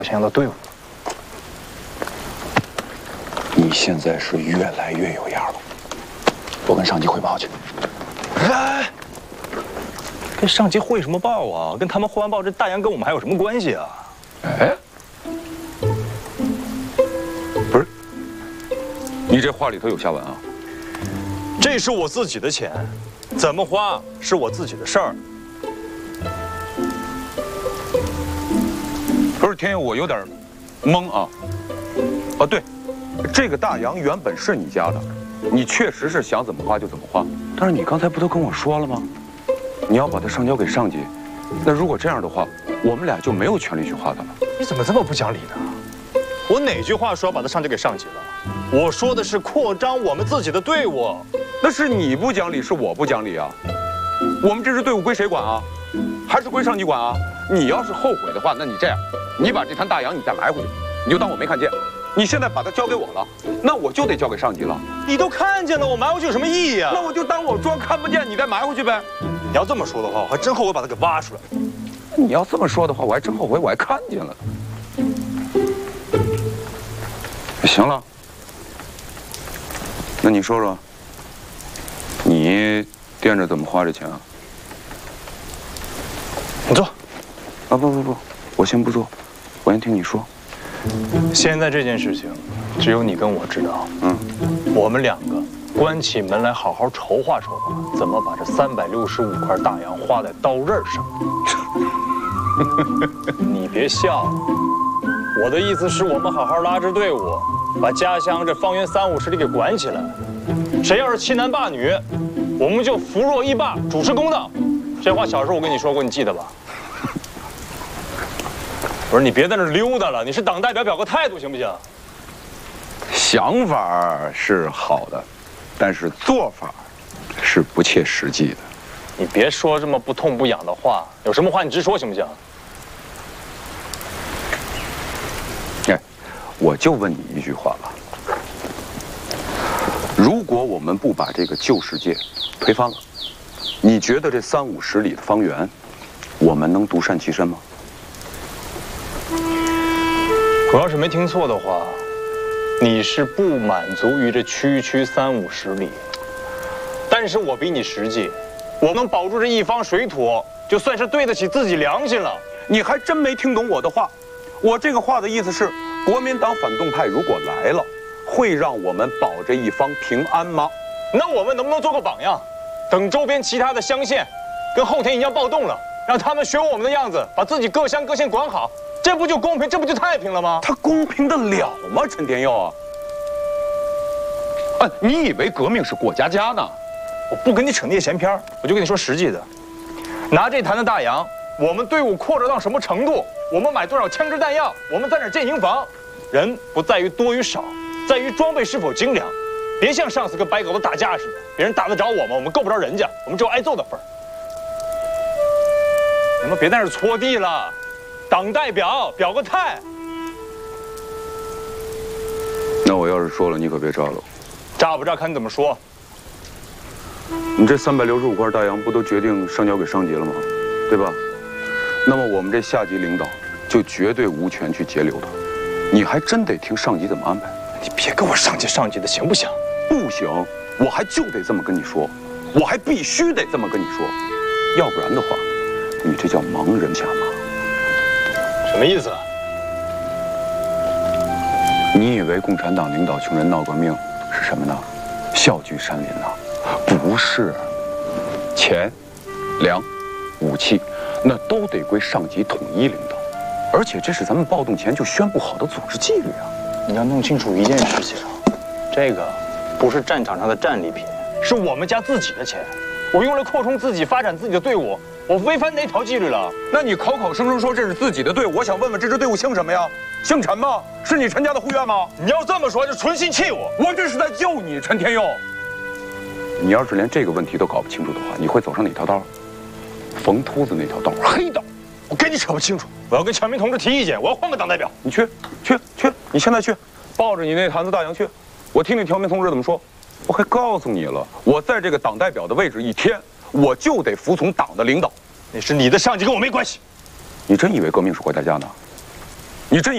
想要的队伍。 你现在是越来越有样了，我跟上级汇报去。 哎，跟上级汇什么报啊？跟他们汇完报，这大洋跟我们还有什么关系啊？ 哎，不是，你这话里头有下文啊？ 这是我自己的钱，怎么花是我自己的事儿。 不是天佑，我有点懵啊。啊，对，这个大洋原本是你家的，你确实是想怎么花就怎么花。但是你刚才不都跟我说了吗？你要把它上交给上级。那如果这样的话，我们俩就没有权利去花它了。 你怎么这么不讲理呢？我哪句话说要把它上交给上级了？我说的是扩张我们自己的队伍。 那是你不讲理，是我不讲理啊。我们这支队伍归谁管啊？还是归上级管啊？你要是后悔的话，那你这样，你把这滩大洋你再埋回去，你就当我没看见。你现在把它交给我了，那我就得交给上级了。 你都看见了，我埋回去有什么意义啊？ 那我就当我装看不见，你再埋回去呗。 你要这么说的话，我还真后悔把它给挖出来。 你要这么说的话，我还真后悔我还看见了。行了，那你说说，你惦着怎么花这钱啊？ 你坐。 啊不，我先不坐，我先听你说。 现在这件事情，只有你跟我知道。我们两个关起门来好好筹划筹划，怎么把这365块大洋花在刀刃上。你别笑，我的意思是我们好好拉支队伍，把家乡这方圆30-50里给管起来。谁要是欺男霸女，我们就扶弱义霸，主持公道。这话小时候我跟你说过，你记得吧？不是你别在那溜达了，你是党代表，表个态度行不行？ 想法是好的，但是做法是不切实际的。 你别说这么不痛不痒的话，有什么话你直说行不行？ 哎，我就问你一句话吧：如果我们不把这个旧世界推翻了，你觉得这30-50里的方圆，我们能独善其身吗？ 我要是没听错的话，你是不满足于这区30-50里，但是我比你实际，我能保住这一方水土，就算是对得起自己良心了。 你还真没听懂我的话，我这个话的意思是，国民党反动派如果来了，会让我们保这一方平安吗？ 那我们能不能做个榜样，等周边其他的乡县跟后天一样暴动了，让他们学我们的样子，把自己各乡各县管好？这不就公平，这不就太平了吗？ 他公平得了吗，陈天佑啊？你以为革命是过家家呢？ 我不跟你扯那些闲篇儿，我就跟你说实际的。拿这坛的大洋，我们队伍扩张到什么程度？我们买多少枪支弹药？我们在哪建营房？人不在于多与少，在于装备是否精良。别像上次跟白狗子打架似的，别人打得着我们，我们够不着人家，我们只有挨揍的份儿。你们别在这搓地了。党代表表个态。 那我要是说了，你可别炸了。 炸不炸看你怎么说。 你这365块大洋不都决定上交给上级了吗？对吧？那么我们这下级领导就绝对无权去截留他。你还真得听上级怎么安排。 你别跟我上级的行不行？ 不行，我还就得这么跟你说，我还必须得这么跟你说，要不然的话，你这叫盲人下马。 什么意思？ 你以为共产党领导穷人闹革命是什么呢？笑聚山林呐？不是，钱、粮、武器，那都得归上级统一领导，而且这是咱们暴动前就宣布好的组织纪律啊！ 你要弄清楚一件事情，这个不是战场上的战利品，是我们家自己的钱，我用来扩充自己、发展自己的队伍。我违反哪条纪律了？ 那你口口声声说这是自己的队伍，我想问问这支队伍姓什么呀？姓陈吗？是你陈家的护院吗？ 你要这么说，就存心气我。 我这是在救你，陈天佑。你要是连这个问题都搞不清楚的话，你会走上哪条道？冯秃子那条道，黑道。 我跟你扯不清楚，我要跟强民同志提意见，我要换个党代表。 你去，你现在去，抱着你那坛子大洋去，我听听强民同志怎么说。我还告诉你了，我在这个党代表的位置一天，我就得服从党的领导。 那是你的上级，跟我没关系。 你真以为革命是过家家呢？你真以为